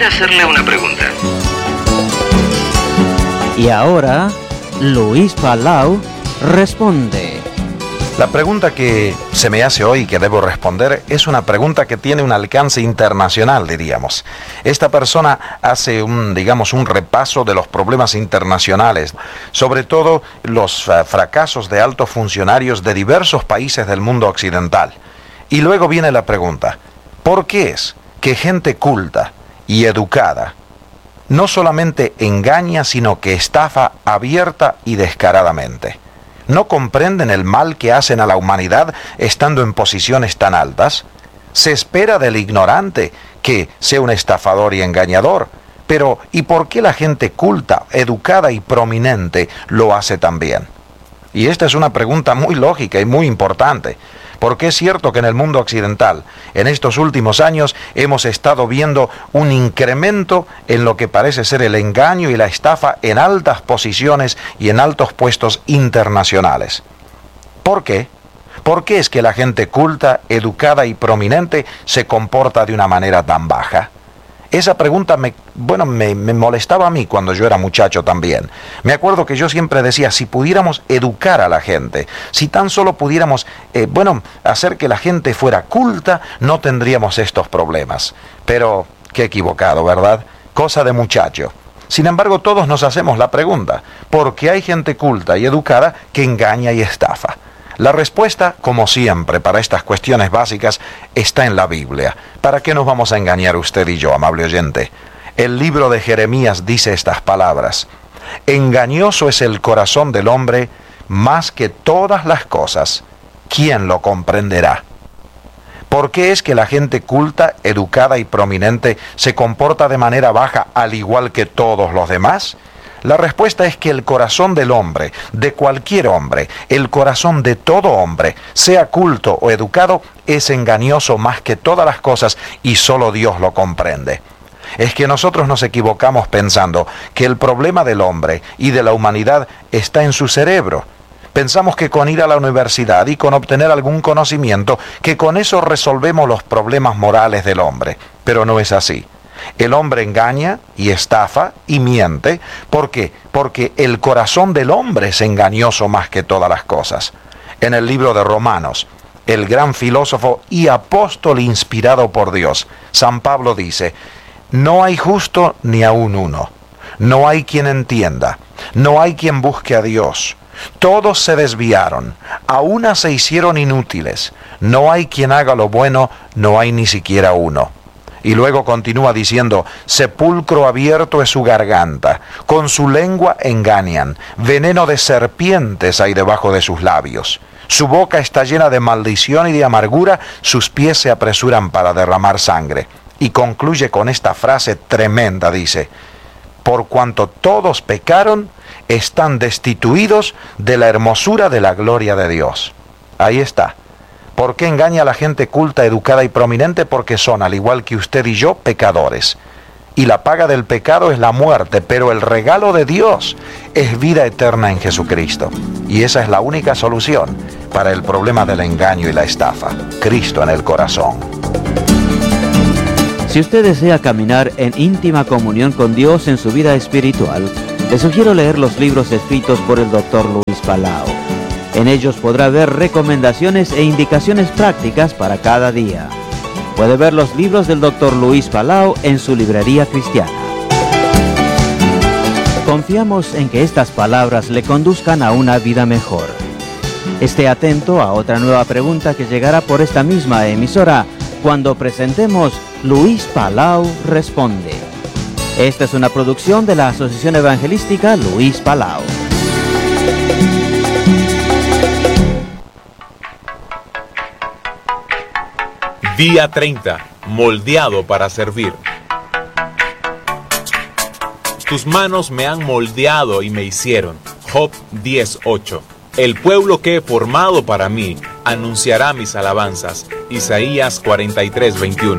quisiera hacerle una pregunta. Y ahora, Luis Palau responde. La pregunta que se me hace hoy y que debo responder es una pregunta que tiene un alcance internacional, diríamos. Esta persona hace un repaso de los problemas internacionales, sobre todo los fracasos de altos funcionarios de diversos países del mundo occidental. Y luego viene la pregunta, ¿por qué es que gente culta y educada no solamente engaña, sino que estafa abierta y descaradamente? ¿No comprenden el mal que hacen a la humanidad estando en posiciones tan altas? Se espera del ignorante que sea un estafador y engañador, pero ¿y por qué la gente culta, educada y prominente lo hace tan bien? Y esta es una pregunta muy lógica y muy importante, porque es cierto que en el mundo occidental, en estos últimos años, hemos estado viendo un incremento en lo que parece ser el engaño y la estafa en altas posiciones y en altos puestos internacionales. ¿Por qué? ¿Por qué es que la gente culta, educada y prominente se comporta de una manera tan baja? Esa pregunta me molestaba a mí cuando yo era muchacho también. Me acuerdo que yo siempre decía, si pudiéramos educar a la gente, si tan solo pudiéramos, hacer que la gente fuera culta, no tendríamos estos problemas. Pero, qué equivocado, ¿verdad? Cosa de muchacho. Sin embargo, todos nos hacemos la pregunta, ¿por qué hay gente culta y educada que engaña y estafa? La respuesta, como siempre, para estas cuestiones básicas, está en la Biblia. ¿Para qué nos vamos a engañar usted y yo, amable oyente? El libro de Jeremías dice estas palabras: engañoso es el corazón del hombre más que todas las cosas. ¿Quién lo comprenderá? ¿Por qué es que la gente culta, educada y prominente se comporta de manera baja al igual que todos los demás? La respuesta es que el corazón del hombre, de cualquier hombre, el corazón de todo hombre, sea culto o educado, es engañoso más que todas las cosas y solo Dios lo comprende. Es que nosotros nos equivocamos pensando que el problema del hombre y de la humanidad está en su cerebro. Pensamos que con ir a la universidad y con obtener algún conocimiento, que con eso resolvemos los problemas morales del hombre, pero no es así. El hombre engaña y estafa y miente. ¿Por qué? Porque el corazón del hombre es engañoso más que todas las cosas. En el libro de Romanos, el gran filósofo y apóstol inspirado por Dios, San Pablo dice: no hay justo ni aun uno, no hay quien entienda, no hay quien busque a Dios. Todos se desviaron, a una se hicieron inútiles, no hay quien haga lo bueno, no hay ni siquiera uno. Y luego continúa diciendo: sepulcro abierto es su garganta, con su lengua engañan, veneno de serpientes hay debajo de sus labios. Su boca está llena de maldición y de amargura, sus pies se apresuran para derramar sangre. Y concluye con esta frase tremenda, dice: por cuanto todos pecaron, están destituidos de la hermosura de la gloria de Dios. Ahí está. ¿Por qué engaña a la gente culta, educada y prominente? Porque son, al igual que usted y yo, pecadores. Y la paga del pecado es la muerte, pero el regalo de Dios es vida eterna en Jesucristo. Y esa es la única solución para el problema del engaño y la estafa: Cristo en el corazón. Si usted desea caminar en íntima comunión con Dios en su vida espiritual, le sugiero leer los libros escritos por el Dr. Luis Palau. En ellos podrá ver recomendaciones e indicaciones prácticas para cada día. Puede ver los libros del Dr. Luis Palau en su librería cristiana. Confiamos en que estas palabras le conduzcan a una vida mejor. Esté atento a otra nueva pregunta que llegará por esta misma emisora cuando presentemos Luis Palau Responde. Esta es una producción de la Asociación Evangelística Luis Palau. Día 30. Moldeado para servir. Tus manos me han moldeado y me hicieron. Job 10:8. El pueblo que he formado para mí anunciará mis alabanzas. Isaías 43:21.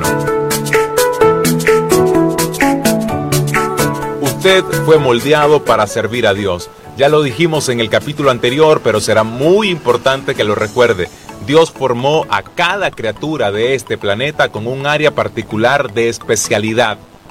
Usted fue moldeado para servir a Dios. Ya lo dijimos en el capítulo anterior, pero será muy importante que lo recuerde. Dios formó a cada criatura de este planeta con un área particular de especialidad.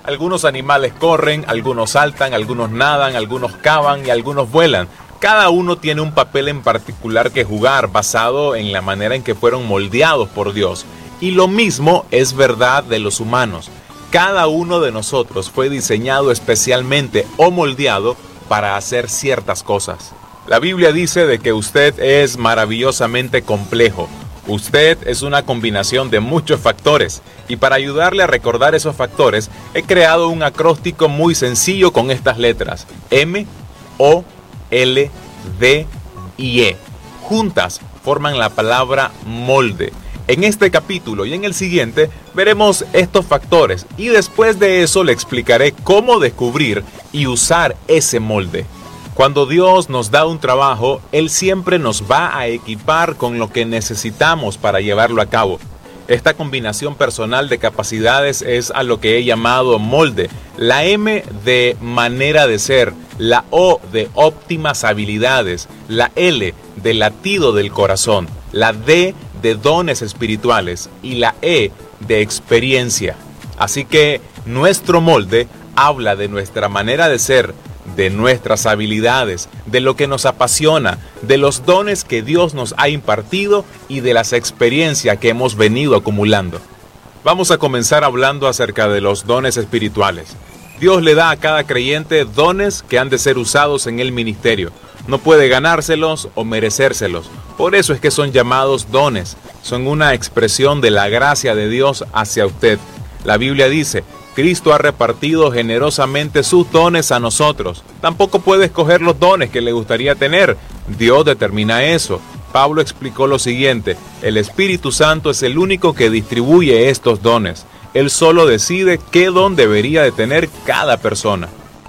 Algunos animales corren, algunos saltan, algunos nadan, algunos cavan y algunos vuelan. Cada uno tiene un papel en particular que jugar basado en la manera en que fueron moldeados por Dios. Y lo mismo es verdad de los humanos. Cada uno de nosotros fue diseñado especialmente o moldeado para hacer ciertas cosas. La Biblia dice de que usted es maravillosamente complejo. Usted es una combinación de muchos factores, y para ayudarle a recordar esos factores, he creado un acróstico muy sencillo con estas letras: M, O, L, D y E. Juntas forman la palabra molde. En este capítulo y en el siguiente veremos estos factores, y después de eso le explicaré cómo descubrir y usar ese molde. Cuando Dios nos da un trabajo, Él siempre nos va a equipar con lo que necesitamos para llevarlo a cabo. Esta combinación personal de capacidades es a lo que he llamado molde. La M de manera de ser, la O de óptimas habilidades, la L de latido del corazón, la D de dones espirituales y la E de experiencia. Así que nuestro molde habla de nuestra manera de ser, de nuestras habilidades, de lo que nos apasiona, de los dones que Dios nos ha impartido y de las experiencias que hemos venido acumulando. Vamos a comenzar hablando acerca de los dones espirituales. Dios le da a cada creyente dones que han de ser usados en el ministerio. No puede ganárselos o merecérselos. Por eso es que son llamados dones. Son una expresión de la gracia de Dios hacia usted. La Biblia dice: Cristo ha repartido generosamente sus dones a nosotros. Tampoco puede escoger los dones que le gustaría tener. Dios determina eso. Pablo explicó lo siguiente: el Espíritu Santo es el único que distribuye estos dones. Él solo decide qué don debería de tener cada persona.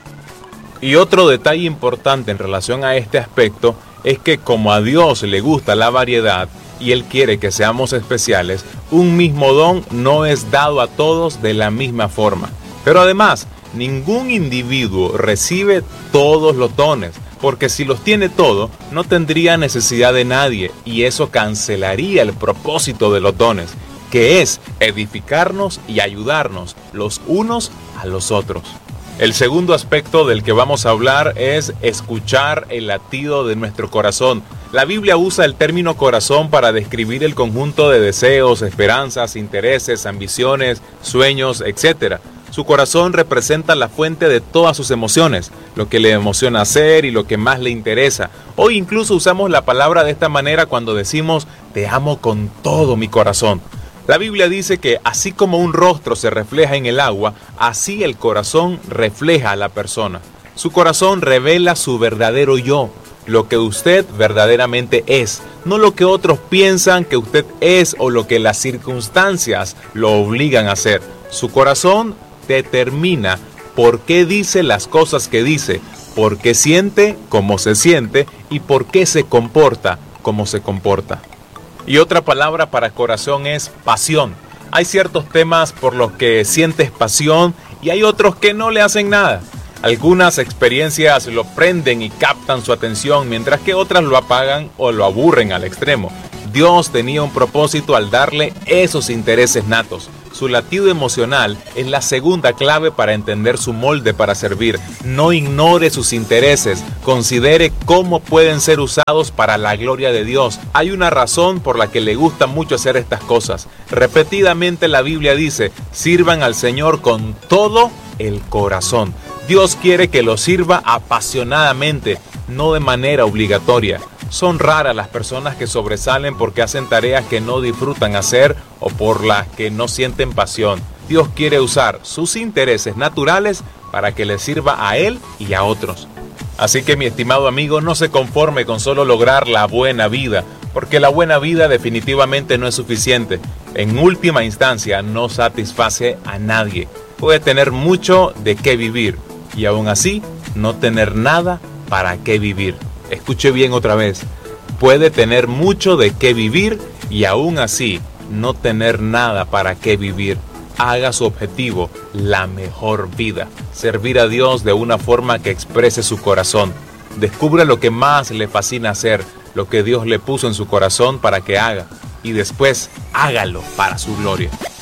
Y otro detalle importante en relación a este aspecto es que como a Dios le gusta la variedad y Él quiere que seamos especiales, un mismo don no es dado a todos de la misma forma. Pero además, ningún individuo recibe todos los dones, porque si los tiene todo, no tendría necesidad de nadie, y eso cancelaría el propósito de los dones, que es edificarnos y ayudarnos los unos a los otros. El segundo aspecto del que vamos a hablar es escuchar el latido de nuestro corazón. La Biblia usa el término corazón para describir el conjunto de deseos, esperanzas, intereses, ambiciones, sueños, etc. Su corazón representa la fuente de todas sus emociones, lo que le emociona hacer y lo que más le interesa. Hoy incluso usamos la palabra de esta manera cuando decimos: te amo con todo mi corazón. La Biblia dice que así como un rostro se refleja en el agua, así el corazón refleja a la persona. Su corazón revela su verdadero yo, lo que usted verdaderamente es, no lo que otros piensan que usted es o lo que las circunstancias lo obligan a hacer. Su corazón determina por qué dice las cosas que dice, por qué siente como se siente y por qué se comporta como se comporta. Y otra palabra para corazón es pasión. Hay ciertos temas por los que sientes pasión y hay otros que no le hacen nada. Algunas experiencias lo prenden y captan su atención, mientras que otras lo apagan o lo aburren al extremo. Dios tenía un propósito al darle esos intereses natos. Su latido emocional es la segunda clave para entender su molde para servir. No ignore sus intereses, considere cómo pueden ser usados para la gloria de Dios. Hay una razón por la que le gusta mucho hacer estas cosas. Repetidamente la Biblia dice: sirvan al Señor con todo el corazón. Dios quiere que lo sirva apasionadamente, no de manera obligatoria. Son raras las personas que sobresalen porque hacen tareas que no disfrutan hacer o por las que no sienten pasión. Dios quiere usar sus intereses naturales para que le sirva a Él y a otros. Así que, mi estimado amigo, no se conforme con solo lograr la buena vida, porque la buena vida definitivamente no es suficiente. En última instancia, no satisface a nadie. Puede tener mucho de qué vivir y aún así no tener nada para qué vivir. Escuche bien otra vez: puede tener mucho de qué vivir y aún así no tener nada para qué vivir. Haga su objetivo la mejor vida, servir a Dios de una forma que exprese su corazón. Descubra lo que más le fascina hacer, lo que Dios le puso en su corazón para que haga, y después hágalo para su gloria.